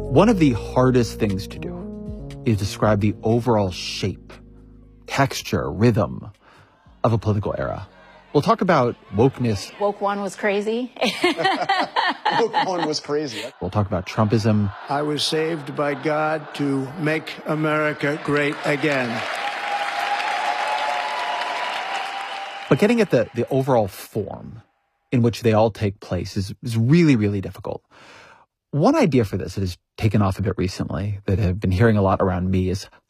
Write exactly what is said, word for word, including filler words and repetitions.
One of the hardest things to do is describe the overall shape, texture, rhythm of a political era. We'll talk about wokeness. Woke one was crazy. Woke one was crazy. We'll talk about Trumpism. I was saved by God to make America great again. But getting at the, the overall form in which they all take place is, is really, really difficult. One idea for this that has taken off a bit recently, that I've been hearing a lot around me, is